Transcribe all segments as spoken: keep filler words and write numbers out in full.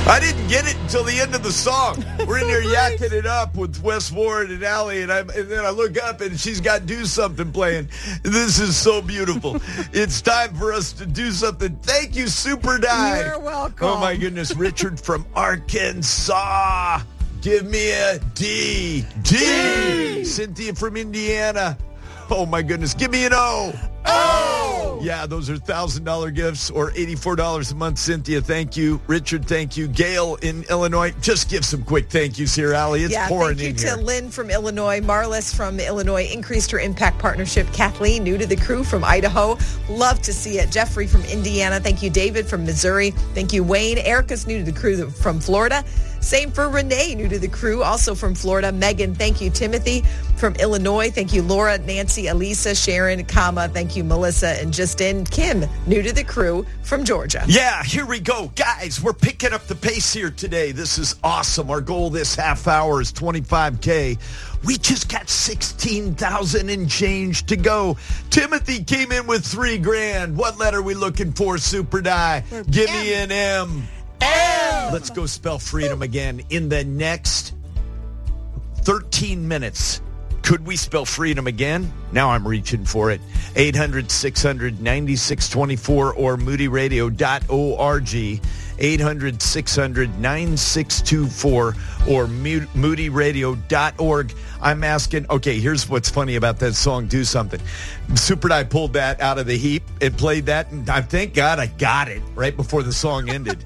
I didn't get it until the end of the song. We're in there yakking it up with Wes Ward and Allie, and, I'm, and then I look up and she's got Do Something playing. This is so beautiful. It's time for us to do something. Thank you, Super Die. You're welcome. Oh, my goodness. Richard from Arkansas. Give me a D. D. D. Cynthia from Indiana. Oh, my goodness. Give me an O. Oh! Yeah, those are one thousand dollars gifts or eighty-four dollars a month. Cynthia, thank you. Richard, thank you. Gail in Illinois. Just give some quick thank yous here, Allie. It's yeah, pouring thank in you here. to Lynn from Illinois. Marlis from Illinois increased her Impact Partnership. Kathleen, new to the crew from Idaho. Love to see it. Jeffrey from Indiana. Thank you, David from Missouri. Thank you, Wayne. Erica's new to the crew from Florida. Same for Renee, new to the crew, also from Florida. Megan, thank you. Timothy from Illinois. Thank you, Laura, Nancy, Elisa, Sharon, Kama. Thank you, Melissa, and Justin. Kim, new to the crew from Georgia. Yeah, here we go. Guys, we're picking up the pace here today. This is awesome. Our goal this half hour is twenty-five K. We just got sixteen thousand and change to go. Timothy came in with three grand. What letter are we looking for, Super Die? Give me an M. M. Let's go spell freedom again in the next thirteen minutes. Could we spell freedom again? Now I'm reaching for it. eight hundred, six hundred, ninety-six twenty-four or moody radio dot org. eight hundred, six hundred, ninety-six twenty-four or moody radio dot org. I'm asking, okay, here's what's funny about that song, Do Something. Super Die pulled that out of the heap and played that, and I thank God I got it right before the song ended.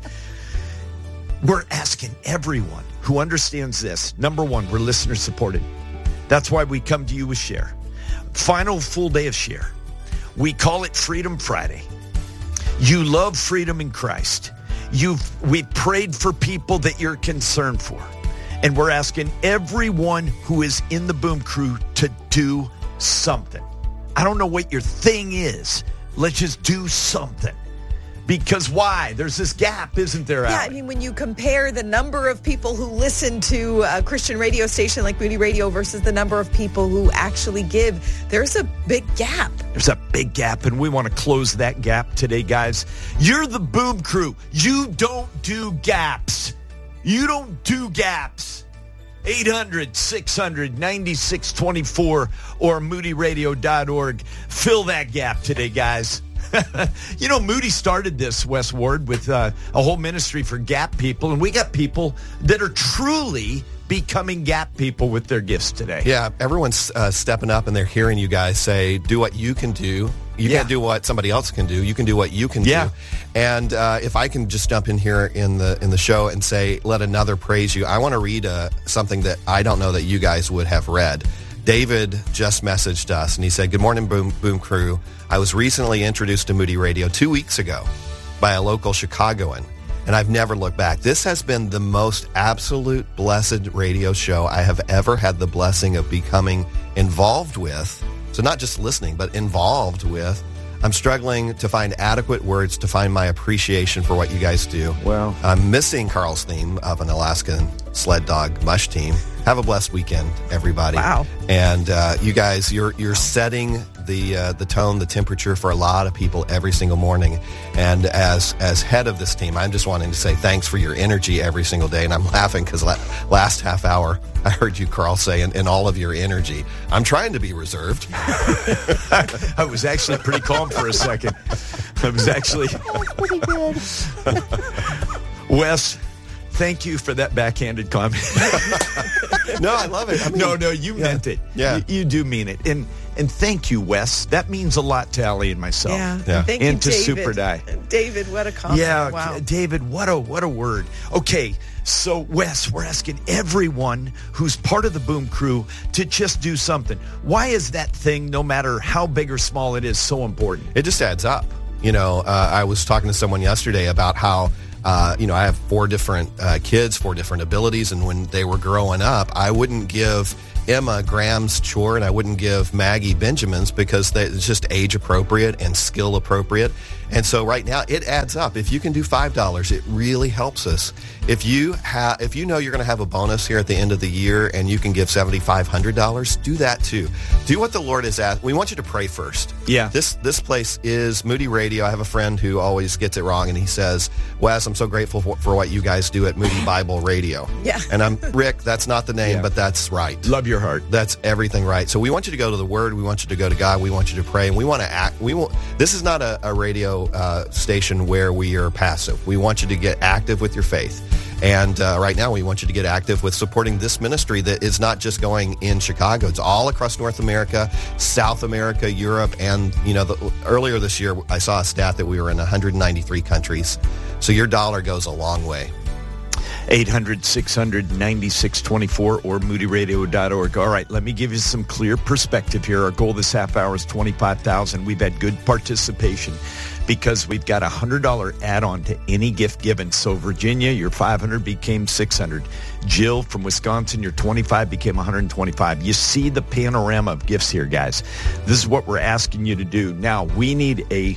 We're asking everyone who understands this. Number one, we're listener supported. That's why we come to you with Share. Final full day of Share. We call it Freedom Friday. You love freedom in Christ. You've we've prayed for people that you're concerned for. And we're asking everyone who is in the Boom Crew to do something. I don't know what your thing is. Let's just do something. Because why? There's this gap, isn't there, Allie? Yeah, I mean, when you compare the number of people who listen to a Christian radio station like Moody Radio versus the number of people who actually give, there's a big gap. There's a big gap, and we want to close that gap today, guys. You're the Boom Crew. You don't do gaps. You don't do gaps. eight hundred, six hundred, ninety-six twenty-four or moody radio dot org. Fill that gap today, guys. You know, Moody started this, Wes Ward, with uh, a whole ministry for Gap people, and we got people that are truly becoming Gap people with their gifts today. Yeah, everyone's uh, stepping up, and they're hearing you guys say, do what you can do. You yeah. can't do what somebody else can do. You can do what you can yeah. do. And uh, if I can just jump in here in the in the show and say, let another praise you, I want to read uh, something that I don't know that you guys would have read. David just messaged us, and he said, good morning, Boom, Boom Crew. I was recently introduced to Moody Radio two weeks ago by a local Chicagoan, and I've never looked back. This has been the most absolute blessed radio show I have ever had the blessing of becoming involved with. So not just listening, but involved with. I'm struggling to find adequate words to find my appreciation for what you guys do. Wow. I'm missing Carl's theme of an Alaskan sled dog mush team. Have a blessed weekend, everybody. Wow. And uh, you guys, you're you're setting the uh, the tone, the temperature for a lot of people every single morning. And as as head of this team, I'm just wanting to say thanks for your energy every single day. And I'm laughing because la- last half hour, I heard you, Carl, say, in, in all of your energy. I'm trying to be reserved. I was actually pretty calm for a second. I was actually... Pretty good. Wes, thank you for that backhanded comment. No, I love it. I mean, no, no, you yeah, meant it. Yeah. You, you do mean it. And and thank you, Wes. That means a lot to Allie and myself. Yeah. Yeah. Thank And you, to David. Super Die. David, what a compliment. Yeah, Wow. David, what a what a word. Okay, so Wes, we're asking everyone who's part of the Boom Crew to just do something. Why is that thing, no matter how big or small it is, so important? It just adds up. You know, uh, I was talking to someone yesterday about how, uh, you know, I have four different uh, kids, four different abilities, and when they were growing up, I wouldn't give Emma Graham's chore and I wouldn't give Maggie Benjamin's because they, it's just age appropriate and skill appropriate. And so right now it adds up. If you can do five dollars, it really helps us. If you have, if you know you're going to have a bonus here at the end of the year and you can give seven thousand five hundred dollars, do that too. Do what the Lord has asked. We want you to pray first. Yeah. This this place is Moody Radio. I have a friend who always gets it wrong, and he says, Wes, I'm so grateful for, for what you guys do at Moody Bible Radio. Yeah. And I'm, Rick, that's not the name, Yeah. but that's right. Love your heart. That's everything right. So we want you to go to the Word. We want you to go to God. We want you to pray. And we want to act. We want. This is not a, a radio uh, station where we are passive. We want you to get active with your faith. And uh, right now, we want you to get active with supporting this ministry that is not just going in Chicago. It's all across North America, South America, Europe, and you know, the, earlier this year, I saw a stat that we were in one hundred ninety-three countries. So your dollar goes a long way. eight hundred, six hundred, ninety-six twenty-four or moody radio dot org. All right, let me give you some clear perspective here. Our goal this half hour is twenty-five thousand dollars. We've had good participation because we've got a one hundred dollars add-on to any gift given. So Virginia, your five hundred dollars became six hundred dollars. Jill from Wisconsin, your twenty-five became one hundred twenty-five dollars. You see the panorama of gifts here, guys. This is what we're asking you to do. Now, we need a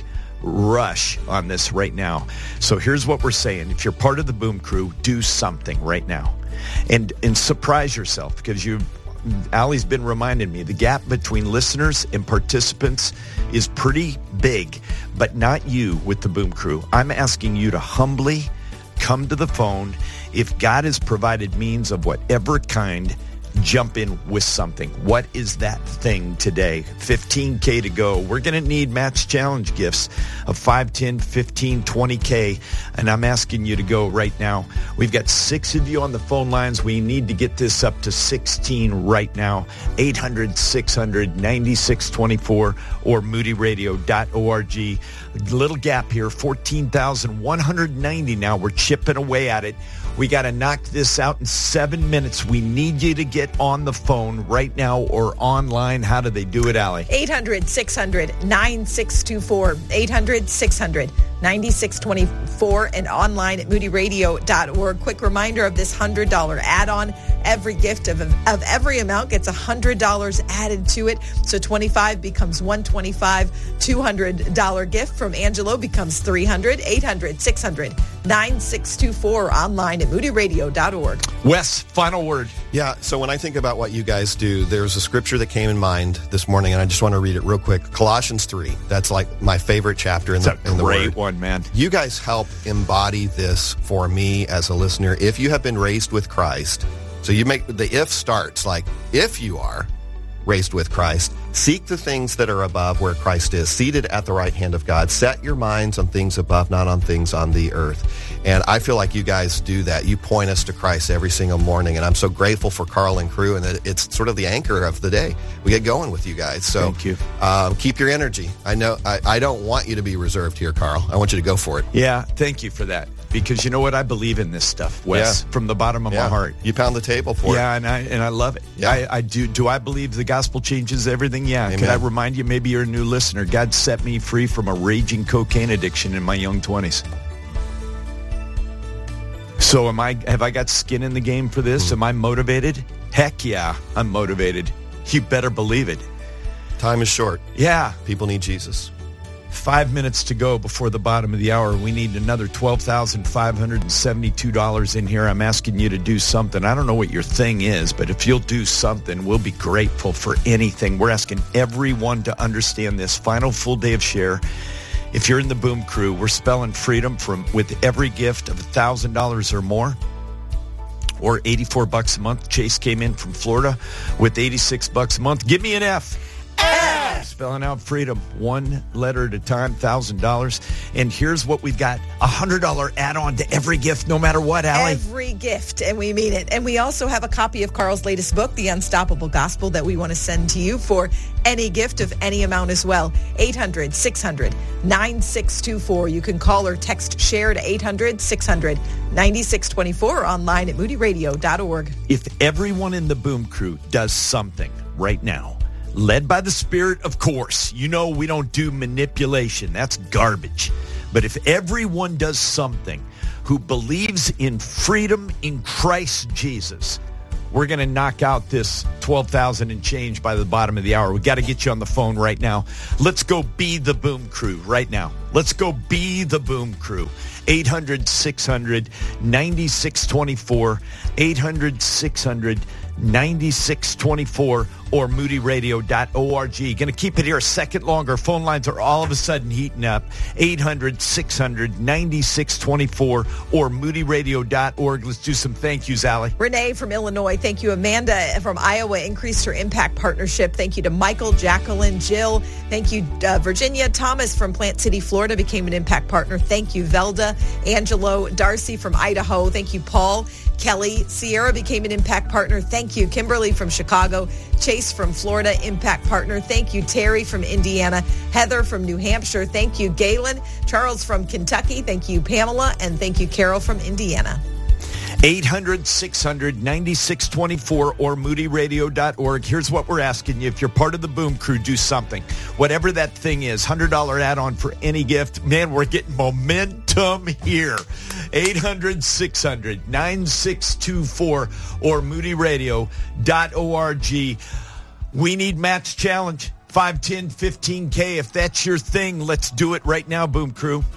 rush on this right now. So here's what we're saying. If you're part of the Boom Crew, do something right now. And and surprise yourself, because you Allie's been reminding me the gap between listeners and participants is pretty big, but not you with the Boom Crew. I'm asking you to humbly come to the phone. If God has provided means of whatever kind, jump in with something. What is that thing today? fifteen K to go. We're going to need match challenge gifts of five, ten, fifteen, twenty K. And I'm asking you to go right now. We've got six of you on the phone lines. We need to get this up to sixteen right now. eight hundred, six hundred, ninety-six twenty-four or moody radio dot org. Little gap here, fourteen thousand one hundred ninety now. We're chipping away at it. We got to knock this out in seven minutes. We need you to get on the phone right now or online. How do they do it, Allie? eight hundred, six hundred, ninety-six twenty-four. eight hundred, six hundred, ninety-six twenty-four and online at moody radio dot org. Quick reminder of this one hundred dollars add-on. Every gift of, of every amount gets one hundred dollars added to it. So twenty-five becomes one hundred twenty-five dollars. two hundred dollars gift from Angelo becomes three hundred dollars. eight hundred, six hundred, ninety-six twenty-four online at moody radio dot org. Wes, final word. Yeah, so when I think about what you guys do, there's a scripture that came in mind this morning, and I just want to read it real quick. Colossians three. That's like my favorite chapter in It's the a in the great Word. one, man. You guys help embody this for me as a listener. If you have been raised with Christ, so you make the if starts like if you are raised with Christ, seek the things that are above where Christ is, seated at the right hand of God. Set your minds on things above, not on things on the earth. And I feel like you guys do that. You point us to Christ every single morning. And I'm so grateful for Carl and crew, and that it's sort of the anchor of the day. We get going with you guys. So Thank you. Um, keep your energy. I know I, I don't want you to be reserved here, Carl. I want you to go for it. Yeah, thank you for that. Because you know what? I believe in this stuff, Wes, Yeah. from the bottom of Yeah. my heart. You pound the table for it. Yeah, and I and I love it. Yeah. I, I do. Do I believe the gospel changes everything? Yeah. Amen. Can I remind you? Maybe you're a new listener. God set me free from a raging cocaine addiction in my young twenties. So am I? Have I got skin in the game for this? Mm. Am I motivated? Heck yeah, I'm motivated. You better believe it. Time is short. Yeah. People need Jesus. Five minutes to go before the bottom of the hour. We need another twelve thousand five hundred seventy-two dollars in here. I'm asking you to do something. I don't know what your thing is, but if you'll do something, we'll be grateful for anything. We're asking everyone to understand this final full day of share. If you're in the Boom Crew, we're spelling freedom from with every gift of one thousand dollars or more, or eighty-four bucks a month. Chase came in from Florida with eighty-six bucks a month. Give me an F. F. Spelling out freedom, one letter at a time, one thousand dollars. And here's what we've got, a one hundred dollars add-on to every gift, no matter what, Allie. Every gift, and we mean it. And we also have a copy of Carl's latest book, The Unstoppable Gospel, that we want to send to you for any gift of any amount as well. eight hundred, six hundred, ninety-six twenty-four. You can call or text share to eight hundred, six hundred, ninety-six twenty-four or online at moody radio dot org. If everyone in the Boom Crew does something right now, led by the Spirit, of course. You know we don't do manipulation. That's garbage. But if everyone does something who believes in freedom in Christ Jesus, We're going to knock out this twelve thousand and change by the bottom of the hour. We got to get you on the phone right now. Let's go be the Boom Crew right now. Let's go be the Boom Crew. eight hundred, six hundred, ninety-six twenty-four, eight hundred, six hundred, ninety-six twenty-four, or moody radio dot org. Going to keep it here a second longer. Phone lines are all of a sudden heating up. eight hundred, six hundred, ninety-six twenty-four or moody radio dot org. Let's do some thank yous, Allie. Renee from Illinois, thank you. Amanda from Iowa increased her impact partnership. Thank you to Michael, Jacqueline, Jill. Thank you, uh, Virginia. Thomas from Plant City, Florida became an impact partner. Thank you, Velda. Angelo, Darcy from Idaho. Thank you, Paul. Kelly, Sierra became an impact partner. Thank you. Kimberly from Chicago. Chase from Florida, impact partner. Thank you. Terry from Indiana. Heather from New Hampshire. Thank you. Galen. Charles from Kentucky. Thank you, Pamela. And thank you, Carol from Indiana. eight hundred, six hundred, ninety-six twenty-four or moody radio dot org. Here's what we're asking you. If you're part of the Boom Crew, do something. Whatever that thing is, one hundred dollars add-on for any gift. Man, we're getting momentum here. eight hundred, six hundred, ninety-six twenty-four or moody radio dot org. We need Matt's challenge. five, ten, fifteen K. If that's your thing, let's do it right now, Boom Crew.